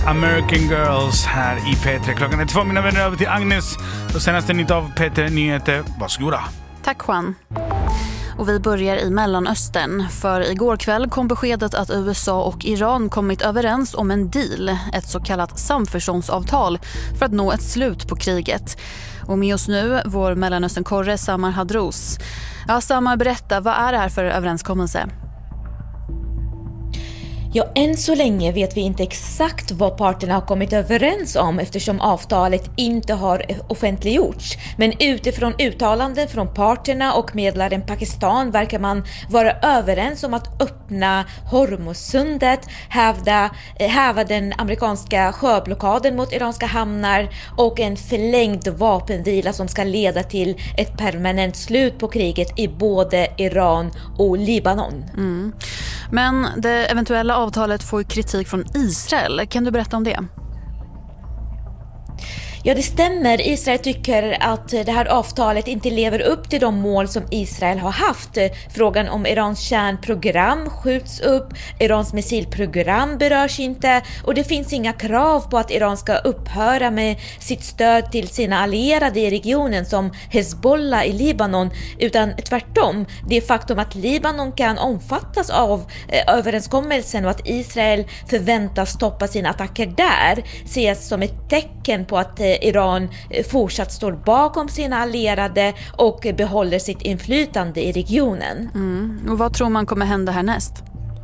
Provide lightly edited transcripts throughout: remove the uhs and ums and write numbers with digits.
American Girls här i P3. Klockan är 2, mina vänner, över till Agnes. Och senaste nytt av P3 Nyheter. Varsågoda. Tack Juan. Och vi börjar i Mellanöstern, för igår kväll kom beskedet att USA och Iran kommit överens om en deal, ett så kallat samförståndsavtal för att nå ett slut på kriget. Och med oss nu vår Mellanöstern-korre Samar Hadrouz. Ja, Samar, berätta, vad är det här för överenskommelse? Ja, än så länge vet vi inte exakt vad parterna har kommit överens om eftersom avtalet inte har offentliggjorts. Men utifrån uttalanden från parterna och medlaren Pakistan verkar man vara överens om att öppna Hormuzsundet, häva den amerikanska sjöblockaden mot iranska hamnar och en förlängd vapenvila som ska leda till ett permanent slut på kriget i både Iran och Libanon. Men det eventuella avtalet får kritik från Israel. Kan du berätta om det? Ja, det stämmer. Israel tycker att det här avtalet inte lever upp till de mål som Israel har haft. Frågan om Irans kärnprogram skjuts upp, Irans missilprogram berörs inte och det finns inga krav på att Iran ska upphöra med sitt stöd till sina allierade i regionen som Hezbollah i Libanon, utan tvärtom. Det faktum att Libanon kan omfattas av överenskommelsen och att Israel förväntas stoppa sina attacker där ses som ett tecken på att Iran fortsatt står bakom sina allierade och behåller sitt inflytande i regionen. Och vad tror man kommer hända härnäst?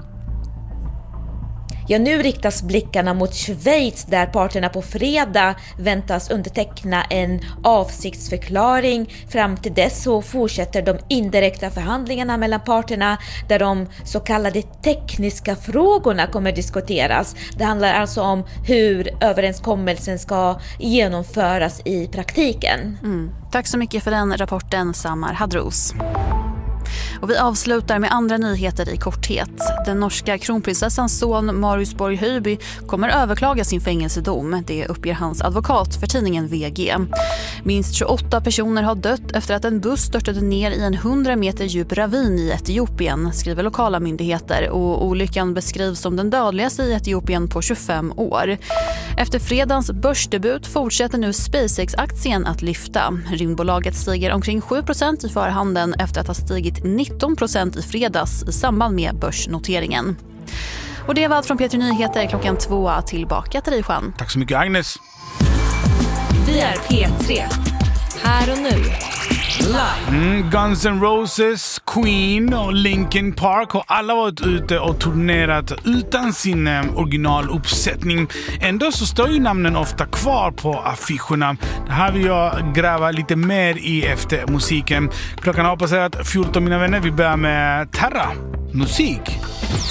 Ja, nu riktas blickarna mot Schweiz där parterna på fredag väntas underteckna en avsiktsförklaring. Fram till dess så fortsätter de indirekta förhandlingarna mellan parterna där de så kallade tekniska frågorna kommer diskuteras. Det handlar alltså om hur överenskommelsen ska genomföras i praktiken. Tack så mycket för den rapporten, Samar Hadrouz. Och vi avslutar med andra nyheter i korthet. Den norska kronprinsessans son Marius Borg Höjby kommer överklaga sin fängelsedom. Det uppger hans advokat för tidningen VG. Minst 28 personer har dött efter att en buss störtade ner i en 100 meter djup ravin i Etiopien, skriver lokala myndigheter. Och olyckan beskrivs som den dödligaste i Etiopien på 25 år. Efter fredagens börsdebut fortsätter nu SpaceX-aktien att lyfta. Rymdbolaget stiger omkring 7% i förhanden efter att ha stigit 19% i fredags i samband med börsnoteringen. Och det var allt från P3 Nyheter klockan 2. Tillbaka till dig, Juan. Tack så mycket, Agnes. Vi är P3. Här och nu. Live. Guns N' Roses, Queen och Linkin Park har alla varit ute och turnerat utan sin originaluppsättning. Ändå så står ju namnen ofta kvar på affischerna. Det här vill jag gräva lite mer i efter musiken. Klockan har passerat 14, mina vänner. Vi börjar med Terra. Musik.